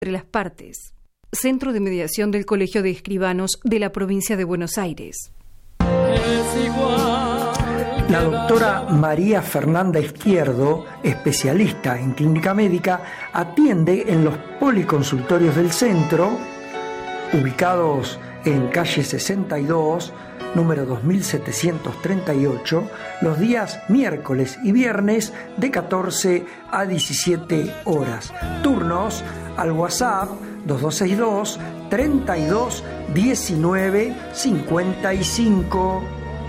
entre las partes. Centro de Mediación del Colegio de Escribanos de la Provincia de Buenos Aires. La doctora María Fernanda Izquierdo, especialista en clínica médica, atiende en los policonsultorios del centro, ubicados en calle 62, número 2738, los días miércoles y viernes de 14 a 17 horas. Turnos al WhatsApp 2262 32 19 55.